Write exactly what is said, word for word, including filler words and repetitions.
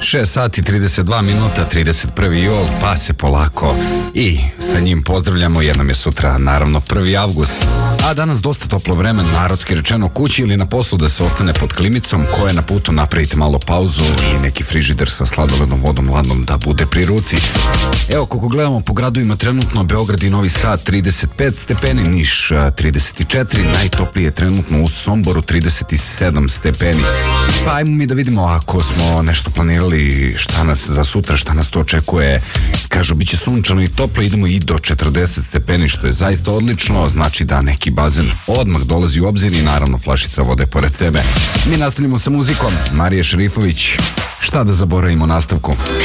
šest sati trideset dva minuta, trideset prvi jul, pa se polako i sa njim pozdravljamo, jer nam je sutra naravno prvi avgust. A danas dosta toplo vreme, narodski rečeno kući ili na poslu da se ostane pod klimicom, ko je na putu napravite malo pauzu i neki frižider sa sladolednom vodom ladnom da bude pri ruci. Evo, kako gledamo po gradovima trenutno, Beograd i Novi Sad trideset pet stepeni, Niš trideset četiri, najtoplije trenutno u Somboru trideset sedam stepeni. Pa ajmo mi da vidimo, ako smo nešto planirali šta nas za sutra, šta nas to očekuje. Kažu, bit će sunčano i toplo, idemo i do četrdeset stepeni, što je zaista odlično, znači da neki bazen odmah dolazi u obzir i naravno flašica vode pored sebe. Mi nastavljamo sa muzikom. Marija Šerifović, šta da zaboravimo nastavku.